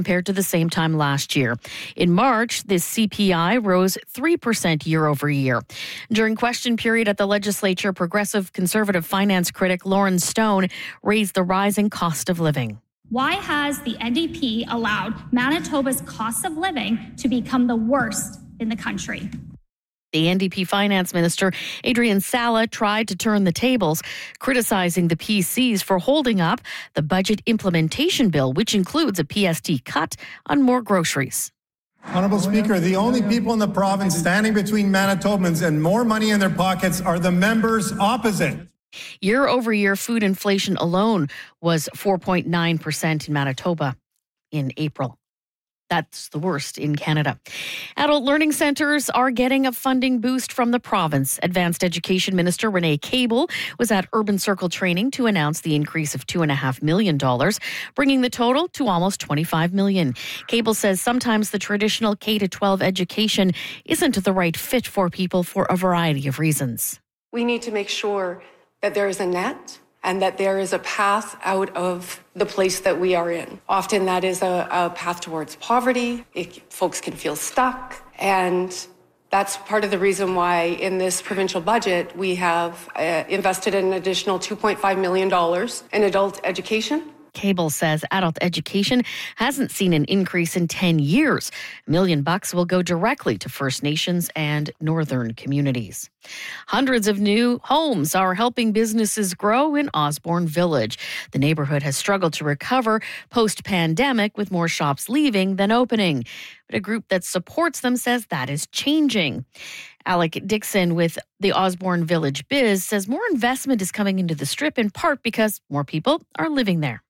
compared to the same time last year. In March, the CPI rose 3% year over year. During question period at the legislature, progressive conservative finance critic Lauren Stone raised the rising cost of living. Why has the NDP allowed Manitoba's cost of living to become the worst in the country? The NDP finance minister, Adrian Sala, tried to turn the tables, criticizing the PCs for holding up the budget implementation bill, which includes a PST cut on more groceries. Honourable Speaker, the only people in the province standing between Manitobans and more money in their pockets are the members opposite. Year over year, food inflation alone was 4.9% in Manitoba in April. That's the worst in Canada. Adult learning centres are getting a funding boost from the province. Advanced Education Minister Renee Cable was at Urban Circle Training to announce the increase of $2.5 million, bringing the total to almost $25 million. Cable says sometimes the traditional K-12 education isn't the right fit for people for a variety of reasons. We need to make sure that there is a net and that there is a path out of the place that we are in. Often that is a path towards poverty. Folks can feel stuck. And that's part of the reason why in this provincial budget, we have invested an additional $2.5 million in adult education. Cable says adult education hasn't seen an increase in 10 years. $1 million will go directly to First Nations and northern communities. Hundreds of new homes are helping businesses grow in Osborne Village. The neighborhood has struggled to recover post-pandemic, with more shops leaving than opening. But a group that supports them says that is changing. Alec Dixon with the Osborne Village Biz says more investment is coming into the strip, in part because more people are living there.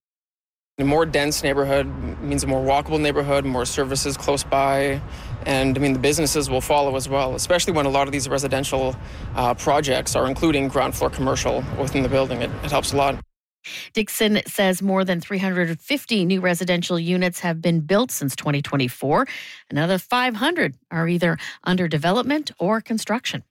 A more dense neighborhood means a more walkable neighborhood, more services close by, and the businesses will follow as well, especially when a lot of these residential projects are including ground floor commercial within the building. It helps a lot. Dixon says more than 350 new residential units have been built since 2024. Another 500 are either under development or construction.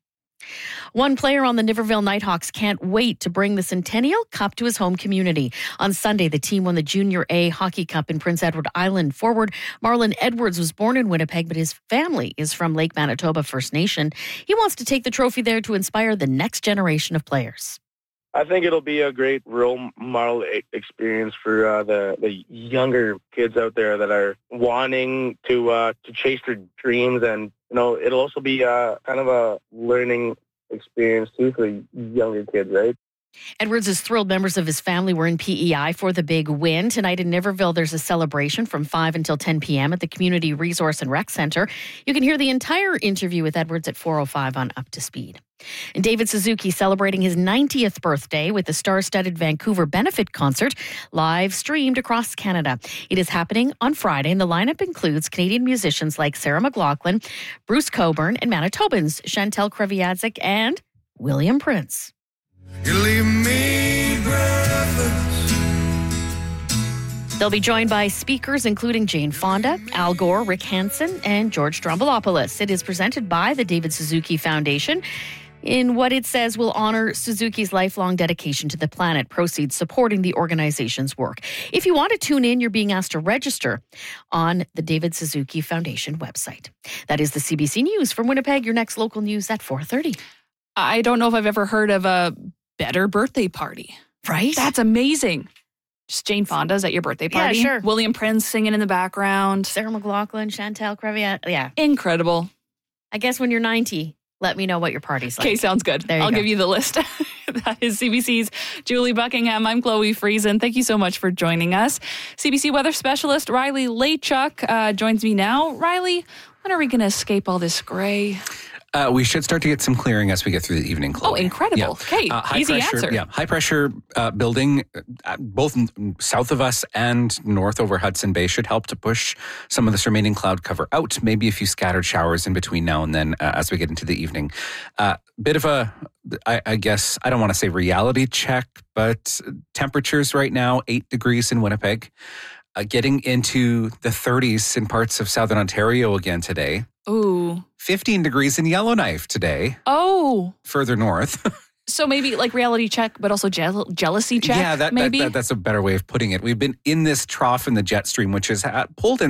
One player on the Niverville Nighthawks can't wait to bring the Centennial Cup to his home community. On Sunday, the team won the Junior A Hockey Cup in Prince Edward Island. Forward Marlon Edwards was born in Winnipeg, but his family is from Lake Manitoba First Nation. He wants to take the trophy there to inspire the next generation of players. I think it'll be a great role model experience for the younger kids out there that are wanting to chase their dreams, and it'll also be kind of a learning experience too for the younger kids, right? Edwards is thrilled members of his family were in PEI for the big win. Tonight in Niverville, there's a celebration from 5 until 10 p.m. at the Community Resource and Rec Center. You can hear the entire interview with Edwards at 4:05 on Up to Speed. And David Suzuki celebrating his 90th birthday with the star-studded Vancouver benefit concert, live streamed across Canada. It is happening on Friday, and the lineup includes Canadian musicians like Sarah McLachlan, Bruce Cockburn, and Manitobans Chantal Kreviazuk and William Prince. You leave me breathless. They'll be joined by speakers including Jane Fonda, Al Gore, Rick Hansen, and George Stroumboulopoulos. It is presented by the David Suzuki Foundation in what it says will honor Suzuki's lifelong dedication to the planet, proceeds supporting the organization's work. If you want to tune in, you're being asked to register on the David Suzuki Foundation website. That is the CBC News from Winnipeg. Your next local news at 4:30. I don't know if I've ever heard of a better birthday party. Right? That's amazing. Just Jane Fonda's at your birthday party. Yeah, sure. William Prince singing in the background. Sarah McLachlan, Chantal Kreviazuk. Yeah. Incredible. I guess when you're 90, let me know what your party's like. Okay, sounds good. I'll give you the list. That is CBC's Julie Buckingham. I'm Chloe Friesen. Thank you so much for joining us. CBC weather specialist Riley Lachuk joins me now. Riley, when are we going to escape all this gray? We should start to get some clearing as we get through the evening, Chloe. Oh, incredible. Yeah. Okay, easy answer. Yeah, high pressure building both south of us and north over Hudson Bay should help to push some of this remaining cloud cover out. Maybe a few scattered showers in between now and then as we get into the evening. Bit of a, I guess, I don't want to say reality check, but temperatures right now, 8 degrees in Winnipeg. Getting into the 30s in parts of southern Ontario again today. Ooh. 15 degrees in Yellowknife today. Oh. Further north. So maybe like reality check, but also jealousy check? Yeah, maybe? that's a better way of putting it. We've been in this trough in the jet stream, which has pulled in